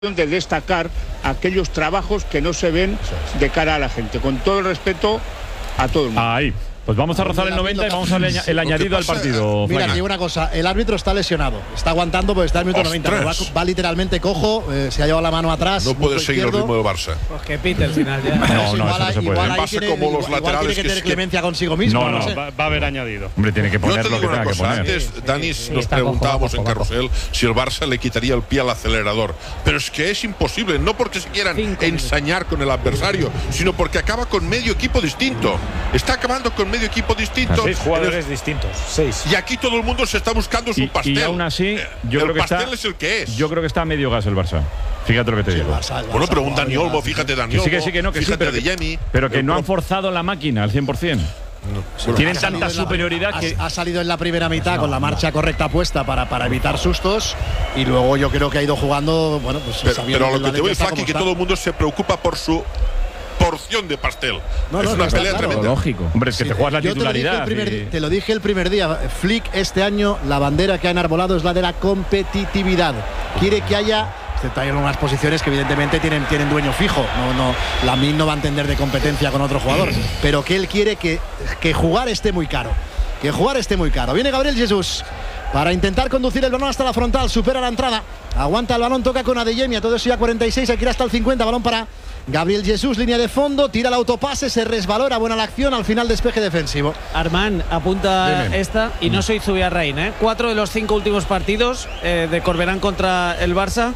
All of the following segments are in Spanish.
de destacar aquellos trabajos que no se ven de cara a la gente, con todo el respeto a todo el mundo. Ahí. Pues vamos a rozar el 90 y vamos a el añadido al partido. Mira, te digo una cosa, el árbitro está lesionado, está aguantando porque está en el minuto 90, va literalmente cojo, se ha llevado la mano atrás. No puede seguir el ritmo del Barça. Pues que pite al final ya. No, eso no se puede. Pasa como los laterales tiene que tener clemencia consigo mismo. No, sé. va a haber añadido. Hombre, tiene que poner lo que tenga que poner. Antes, Dani, nos preguntábamos en Carrusel si el Barça le quitaría el pie al acelerador. Pero es que es imposible, no porque se quieran ensañar con el adversario, sino porque acaba con medio equipo distinto. Está acabando con medio equipo distinto. 6 jugadores distintos. 6. Y aquí todo el mundo se está buscando su pastel. Y aún así, yo creo que pastel es el que es. Yo creo que está a medio gas el Barça. Fíjate lo que te digo. Bueno, pero un Dani Olmo, fíjate Dani Olmo. Fíjate de Yemi. Pero que no han forzado la máquina al 100%. No. Tienen tanta superioridad que ha salido en la primera mitad con la marcha correcta puesta para evitar sustos, y luego yo creo que ha ido jugando, bueno, pues pero a lo que te voy, Faki, que todo el mundo se preocupa por su porción de pastel. Es una pelea tremenda. Lógico. Hombre, es que te juegas la titularidad. Te lo dije el primer día. Flick este año, la bandera que ha enarbolado es la de la competitividad. Quiere que haya, hay unas posiciones que evidentemente tienen dueño fijo. Lamine no va a entender de competencia con otro jugador, pero que él quiere que jugar esté muy caro. Que jugar esté muy caro. Viene Gabriel Jesús para intentar conducir el balón hasta la frontal, supera la entrada, aguanta el balón, toca con Adeyemi, todo eso ya 46, aquí hasta el 50, balón para Gabriel Jesús, línea de fondo, tira el autopase, se resbalora, buena la acción, al final despeje defensivo. Armán apunta esta, y no soy Zubiarrain, 4 de los 5 últimos partidos de Corberán contra el Barça,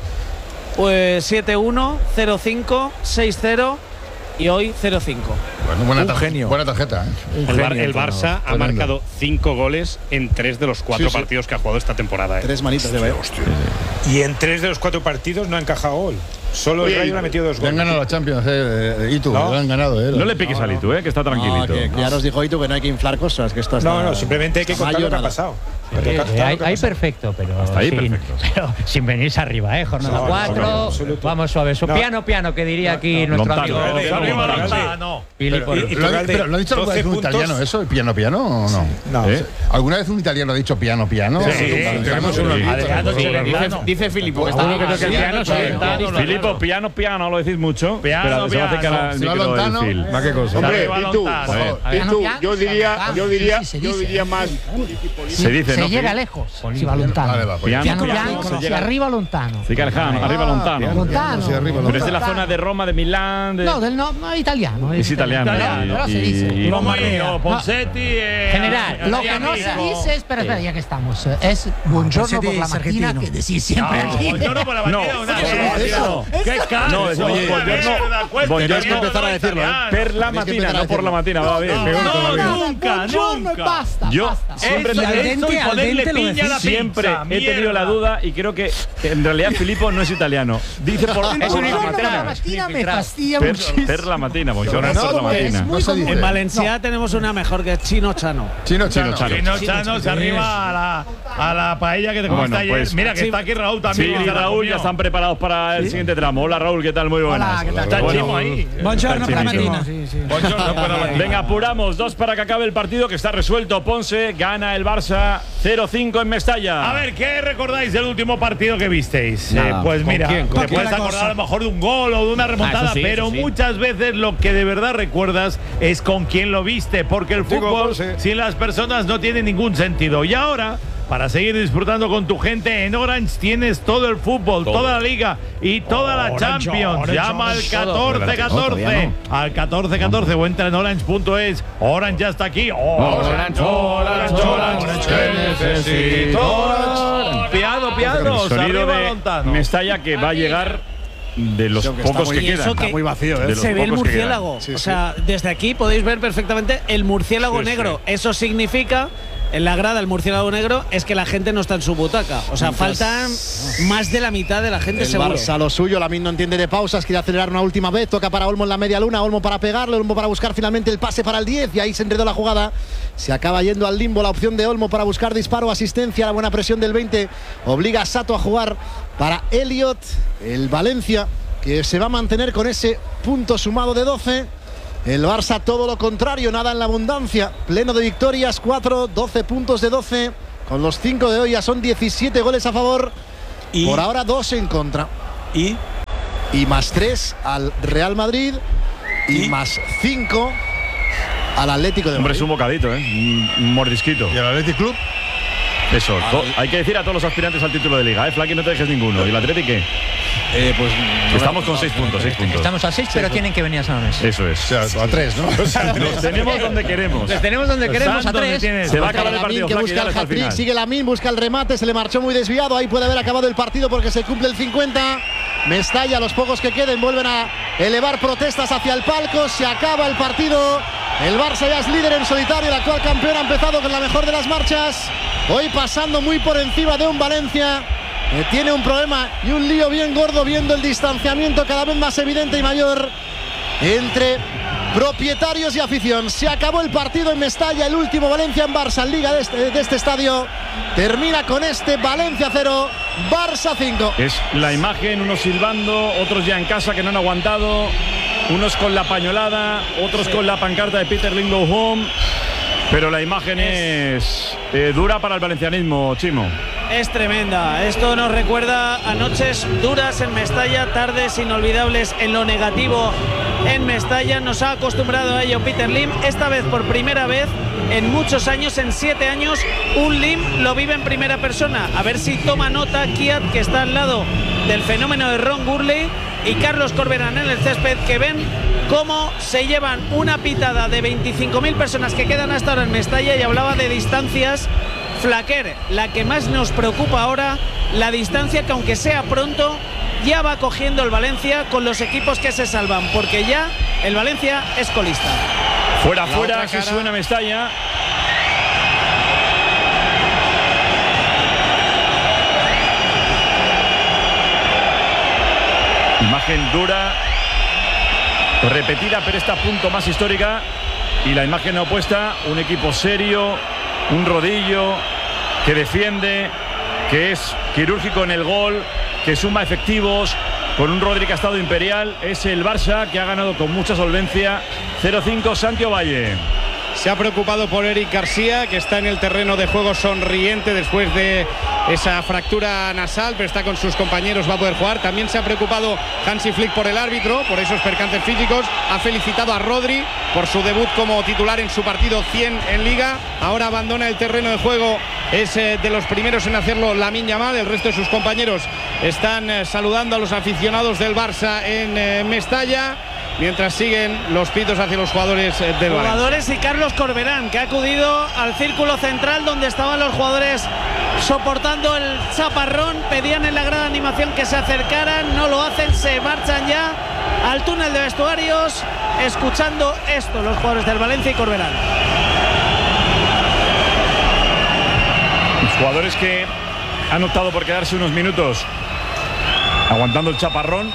pues 7-1, 0-5, 6-0 y hoy 0-5. Bueno, buena tarjeta. El Barça ha marcado 5 goles en 3 de los 4 partidos que ha jugado esta temporada. 3 manitas de Bayo. Y en 3 de los 4 partidos no ha encajado gol. Solo el Rayo le ha metido 2 goles. Han ganado la Champions, Itu, no, lo han ganado. No le piques al Itu, que está tranquilito. Que ya nos dijo Itu que no hay que inflar cosas, que esto No, simplemente hay que contar lo que ha pasado. Ahí perfecto, pero hasta ahí perfecto. Pero sin venirse arriba, jornada 4. Vamos suave, piano, que diría aquí nuestro amigo. Pero ¿lo ha dicho alguna vez un italiano eso, el piano o no? No. ¿Alguna vez un italiano ha dicho piano? Sí, tenemos uno. Dice Filippo que Filippo, piano, lo decís mucho. Piano. Se va a acercar al micro del Phil. ¿Qué cosa? Hombre, y tú, yo diría más. Se dice, se llega lejos, si va lontano. Piano, si arriba lontano. Sí, arriba lontano. Pero es de la zona de Roma, de Milán. No, italiano. Es italiano. No se dice. Romario, Ponsetti. General, lo que no se dice, espera, ya que estamos, es buongiorno por la mañana, que decís siempre aquí. Buongiorno por la mañana. ¡Qué caro! No, es buongiorno. que empezar a decirlo, Per la matina, no por la matina, va bien. Nunca. Basta. Yo siempre he tenido la duda y creo que en realidad Filippo no es italiano. Dice por la matina me fastidia mucho. Per la matina, buongiorno por la matina. En Valencia tenemos una mejor que es Chino Chano. Chino Chano se arriba a la paella que te comiste ayer. Pues, mira que está aquí Raúl también. Sí, Raúl ya están preparados para el siguiente tramo. Hola Raúl, ¿qué tal? Muy buenas. Hola, ¿qué tal? Está Chimo ahí. Buongiorno por la matina. Venga, apuramos. 2 para que acabe el partido, que está resuelto. Ponce gana el Barça 0-5 en Mestalla. A ver, ¿qué recordáis del último partido que visteis? Nada, pues mira, te puedes acordar cosa? a lo mejor de un gol o de una remontada, pero muchas veces lo que de verdad recuerdas es con quién lo viste, porque el fútbol sin las personas no tiene ningún sentido. Y ahora, para seguir disfrutando con tu gente, en Orange tienes todo el fútbol, toda la liga y toda la Champions. Llama al 1414. Al 1414 o entra en orange.es. Orange ya está aquí. Orange, que necesito. Piano. El sonido de Mestalla, que va a llegar de los pocos que quedan. Está muy vacío, Se ve el murciélago. O sea, desde aquí podéis ver perfectamente el murciélago negro. Eso significa, en la grada, el murciélago negro, es que la gente no está en su butaca. O sea, faltan más de la mitad de la gente, el seguro. Barça lo suyo, Lamine no entiende de pausas, quiere acelerar una última vez, toca para Olmo en la media luna, Olmo para pegarle, Olmo para buscar finalmente el pase para el 10, y ahí se enredó la jugada. Se acaba yendo al limbo la opción de Olmo para buscar disparo, asistencia, la buena presión del 20 obliga a Sato a jugar para Elliot, el Valencia, que se va a mantener con ese punto sumado de 12. El Barça todo lo contrario, nada en la abundancia, pleno de victorias, 12 puntos de 12, con los 5 de hoy ya son 17 goles a favor, por ahora 2 en contra. Y y +3 al Real Madrid y +5 al Atlético de Madrid. Hombre, es un bocadito, un mordisquito. ¿Y el Athletic Club? Eso, hay que decir a todos los aspirantes al título de Liga, Flaky, no te dejes ninguno. ¿Y el Atlético qué? Pues estamos con 6 puntos, 6 puntos. Estamos a 6, pero tienen que venir a San Mamés. Eso es. O sea, a 3, ¿no? Los tenemos donde queremos. Los tenemos donde queremos, a 3. Se va a acabar el partido, que Flaky, busca el hat-trick, sigue Lamine, busca el remate, se le marchó muy desviado, ahí puede haber acabado el partido porque se cumple el 50. Mestalla, los pocos que queden vuelven a elevar protestas hacia el palco, se acaba el partido. El Barça ya es líder en solitario, el actual campeón ha empezado con la mejor de las marchas, hoy pasando muy por encima de un Valencia que tiene un problema y un lío bien gordo, viendo el distanciamiento cada vez más evidente y mayor entre propietarios y afición. Se acabó el partido en Mestalla, el último Valencia en Barça en Liga de este estadio. Termina con este Valencia 0, Barça 5. Es la imagen, unos silbando, otros ya en casa que no han aguantado, unos con la pañolada, otros con la pancarta de Peter Lim Go Home. Pero la imagen es dura para el valencianismo, Chimo. Es tremenda. Esto nos recuerda a noches duras en Mestalla, tardes inolvidables en lo negativo en Mestalla. Nos ha acostumbrado a ello Peter Lim. Esta vez, por primera vez en muchos años, en 7 años, un Lim lo vive en primera persona. A ver si toma nota Kiat, que está al lado del fenómeno de Ron Gurley, y Carlos Corberán en el césped, que ven cómo se llevan una pitada de 25.000 personas que quedan hasta ahora en Mestalla. Y hablaba de distancias. Flaquer, la que más nos preocupa ahora, la distancia que, aunque sea pronto, ya va cogiendo el Valencia con los equipos que se salvan, porque ya el Valencia es colista. Fuera, que suena Mestalla. Imagen dura, repetida, pero esta punto más histórica. Y la imagen opuesta, un equipo serio, un rodillo que defiende, que es quirúrgico en el gol, que suma efectivos, con un Rodri que ha estado imperial. Es el Barça, que ha ganado con mucha solvencia. 0-5, Santi Ovalle. Se ha preocupado por Eric García, que está en el terreno de juego sonriente después de esa fractura nasal, pero está con sus compañeros, va a poder jugar. También se ha preocupado Hansi Flick por el árbitro, por esos percances físicos. Ha felicitado a Rodri por su debut como titular en su partido 100 en Liga. Ahora abandona el terreno de juego, es de los primeros en hacerlo Lamine Yamal. El resto de sus compañeros están saludando a los aficionados del Barça en Mestalla, mientras siguen los pitos hacia los jugadores del Valencia. Jugadores y Carlos Corberán, que ha acudido al círculo central donde estaban los jugadores soportando el chaparrón. Pedían en la gran animación que se acercaran, no lo hacen, se marchan ya al túnel de vestuarios, escuchando esto los jugadores del Valencia y Corberán. Los jugadores que han optado por quedarse unos minutos aguantando el chaparrón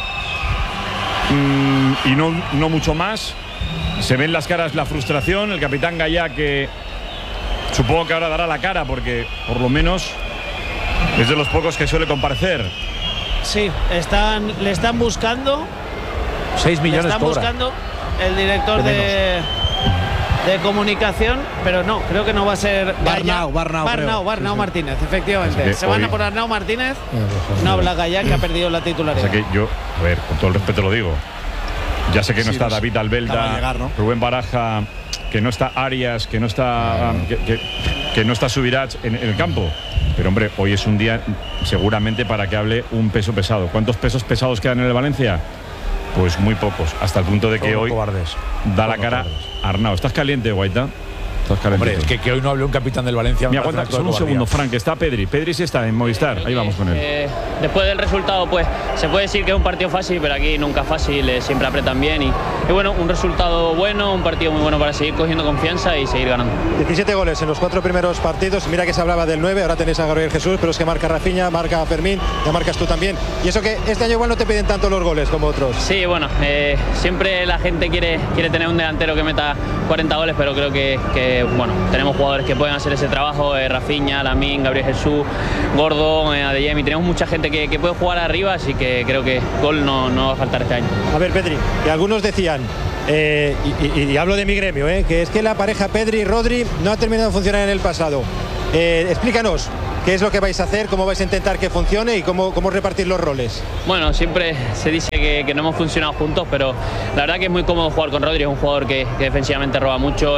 y no mucho más. Se ven las caras, la frustración. El capitán Gallá, que supongo que ahora dará la cara, porque por lo menos es de los pocos que suele comparecer. Sí, le están buscando. 6 millones le están cobra. Buscando el director de comunicación, pero no, creo que no va a ser Barnau Martínez, efectivamente. Se van a por Arnau Martínez. No habla Gallá, que ha perdido la titularidad. O sea que yo, a ver, con todo el respeto lo digo, ya sé que no está David Albelda, ¿no? Rubén Baraja, que no está Arias, que no está que no está Subirats en el campo. Pero hombre, hoy es un día seguramente para que hable un peso pesado. ¿Cuántos pesos pesados quedan en el Valencia? Pues muy pocos, hasta el punto de que hoy da la cara Arnau. ¿Estás caliente, Guaita? Hombre, es que hoy no hable un capitán del Valencia. Me aguanta solo un segundo, Frank. Está Pedri. Pedri sí está en Movistar. Ahí vamos con él. Después del resultado, pues se puede decir que es un partido fácil, pero aquí nunca fácil. Siempre apretan bien. Y bueno, un resultado bueno, un partido muy bueno para seguir cogiendo confianza y seguir ganando. 17 goles en los 4 primeros partidos. Mira que se hablaba del 9. Ahora tenéis a Gabriel Jesús, pero es que marca Rafinha, marca Fermín, ya marcas tú también. Y eso que este año igual no te piden tanto los goles como otros. Sí, bueno, siempre la gente quiere tener un delantero que meta 40 goles, pero creo que bueno, tenemos jugadores que pueden hacer ese trabajo, Rafinha, Lamine, Gabriel Jesús, Gordo, Adeyemi. Tenemos mucha gente que puede jugar arriba, así que creo que gol no va a faltar este año. A ver, Pedri, que algunos decían, y hablo de mi gremio, que es que la pareja Pedri y Rodri no ha terminado de funcionar en el pasado. Explícanos, ¿Qué es lo que vais a hacer? ¿Cómo vais a intentar que funcione y cómo repartir los roles? Bueno, siempre se dice que no hemos funcionado juntos, pero la verdad que es muy cómodo jugar con Rodri. Es un jugador que defensivamente roba mucho.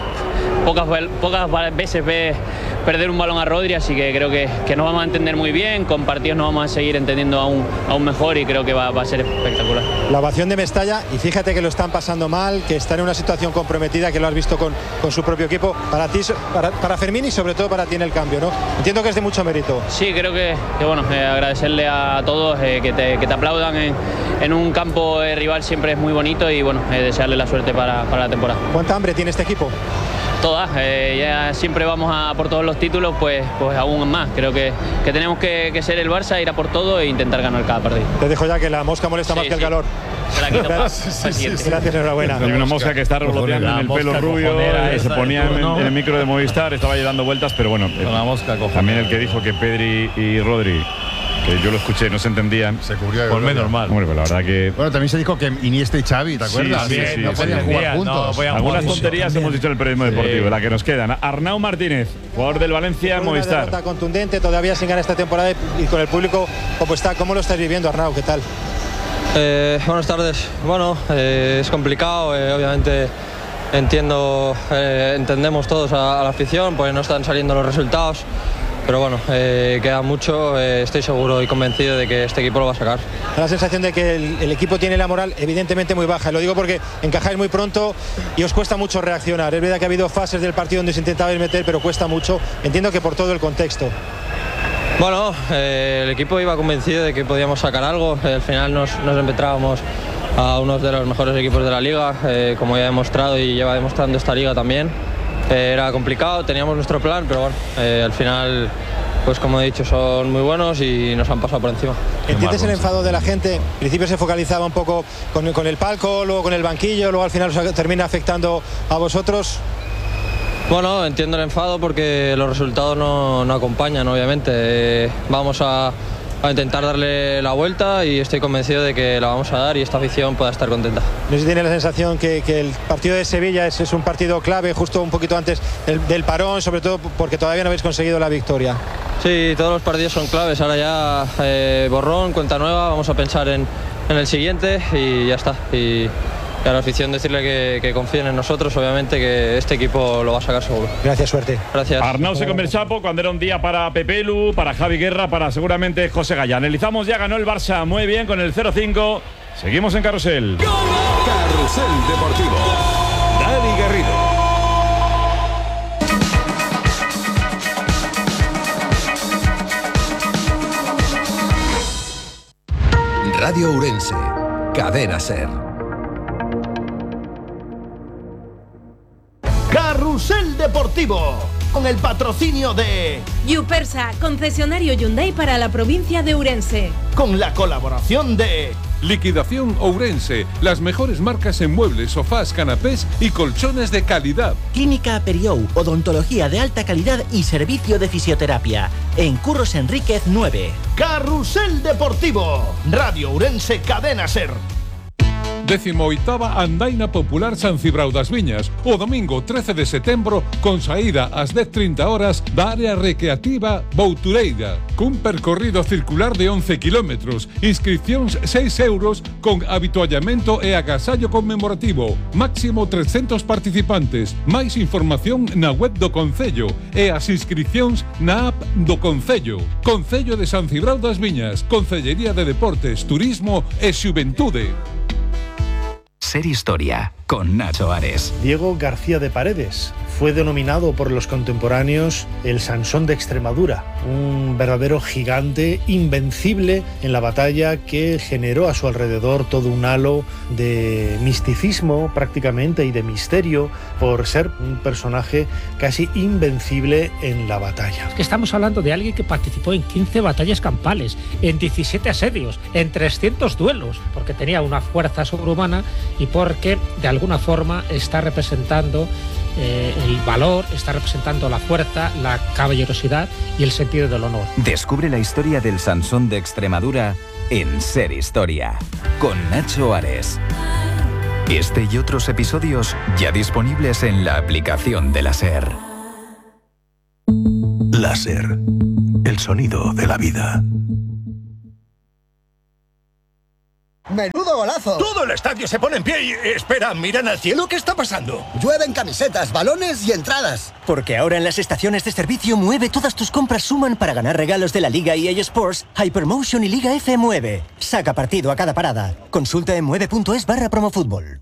Pocas veces ve perder un balón a Rodri, así que creo que nos vamos a entender muy bien. Con partidos nos vamos a seguir entendiendo aún mejor y creo que va a ser espectacular. La ovación de Mestalla, y fíjate que lo están pasando mal, que está en una situación comprometida, que lo has visto con su propio equipo. Para ti, para Fermín y sobre todo para ti en el cambio, ¿no? Entiendo que es de mucho mérito. Sí, creo que bueno, agradecerle a todos que te aplaudan en un campo rival siempre es muy bonito y bueno, desearle la suerte para la temporada. ¿Cuánta hambre tiene este equipo? Todas, ya siempre vamos a por todos los títulos, pues aún más. Creo que tenemos que ser el Barça, ir a por todo e intentar ganar cada partido. Te dejo ya que la mosca molesta más que el calor. Gracias, enhorabuena. Hay una mosca que está revoloteando en el pelo rubio, se ponía en el micro de Movistar, estaba ya dando vueltas, pero bueno, también el que dijo que Pedri y Rodri, que yo lo escuché, no se entendían. Se cubrió. Por menos normal. Bueno, pues la verdad que. Bueno, también se dijo que Iniesta y Xavi, ¿te acuerdas? Sí, no podían jugar juntos. Algunas tonterías hemos dicho en el periodismo deportivo, la que nos quedan. Arnau Martínez, jugador del Valencia, Movistar. Una derrota contundente, todavía sin ganar esta temporada y con el público como está. ¿Cómo lo estás viviendo, Arnau? ¿Qué tal? Buenas tardes. Bueno, es complicado, obviamente. Entendemos todos a la afición, pues no están saliendo los resultados. Pero bueno, queda mucho, estoy seguro y convencido de que este equipo lo va a sacar. Da la sensación de que el equipo tiene la moral evidentemente muy baja. Lo digo porque encajáis muy pronto y os cuesta mucho reaccionar. Es verdad que ha habido fases del partido donde se intentaba meter, pero cuesta mucho. Entiendo que por todo el contexto. Bueno, el equipo iba convencido de que podíamos sacar algo. Al final nos enfrentábamos a uno de los mejores equipos de la liga, como ya he demostrado y lleva demostrando esta liga también. Era complicado, teníamos nuestro plan, pero bueno, al final, pues como he dicho, son muy buenos y nos han pasado por encima. ¿Entiendes el enfado de la gente? Al principio se focalizaba un poco con el palco, luego con el banquillo, luego al final os termina afectando a vosotros. Bueno, entiendo el enfado porque los resultados no acompañan, obviamente. Vamos a intentar darle la vuelta y estoy convencido de que la vamos a dar y esta afición pueda estar contenta. No sé si tiene la sensación que el partido de Sevilla es un partido clave, justo un poquito antes del parón, sobre todo porque todavía no habéis conseguido la victoria. Sí, todos los partidos son claves, ahora ya borrón, cuenta nueva, vamos a pensar en el siguiente y ya está. Y a la afición decirle que confíen en nosotros, obviamente que este equipo lo va a sacar seguro. Gracias, suerte. Gracias. Arnau se come el chapo cuando era un día para Pepelu, para Javi Guerra, para seguramente José Gaya. Analizamos, ya ganó el Barça muy bien con el 0-5. Seguimos en Carrusel. Carrusel Deportivo. Dani Garrido. Radio Ourense. Cadena SER. Carrusel Deportivo, con el patrocinio de Yupersa, concesionario Hyundai para la provincia de Ourense. Con la colaboración de Liquidación Ourense, las mejores marcas en muebles, sofás, canapés y colchones de calidad. Clínica Periou, odontología de alta calidad y servicio de fisioterapia. En Curros Enríquez 9. Carrusel Deportivo, Radio Ourense, Cadena SER. 18ª Andaina Popular San Cibrao das Viñas, o domingo 13 de setembro, con saída ás 10:30 horas da área recreativa Boutureira, cun percorrido circular de 11 kilómetros, inscripcións 6 euros, con habituallamento e agasallo conmemorativo, máximo 300 participantes, máis información na web do Concello e as inscripcións na app do Concello. Concello de San Cibrao das Viñas, Concellería de Deportes, Turismo e Xuventude. Ser Historia, con Nacho Ares. Diego García de Paredes fue denominado por los contemporáneos el Sansón de Extremadura, un verdadero gigante invencible en la batalla que generó a su alrededor todo un halo de misticismo prácticamente y de misterio por ser un personaje casi invencible en la batalla. Es que estamos hablando de alguien que participó en 15 batallas campales, en 17 asedios, en 300 duelos, porque tenía una fuerza sobrehumana y porque de alguna forma está representando el valor, está representando la fuerza, la caballerosidad y el sentido del honor. Descubre la historia del Sansón de Extremadura en Ser Historia, con Nacho Ares. Este y otros episodios ya disponibles en la aplicación de la SER. La SER, el sonido de la vida. ¡Menudo golazo! Todo el estadio se pone en pie y... Espera, ¿miran al cielo? ¿Qué está pasando? Llueven camisetas, balones y entradas. Porque ahora en las estaciones de servicio Mueve todas tus compras suman para ganar regalos de la Liga EA Sports, Hypermotion y Liga F Mueve. Saca partido a cada parada. Consulta en mueve.es/promofútbol.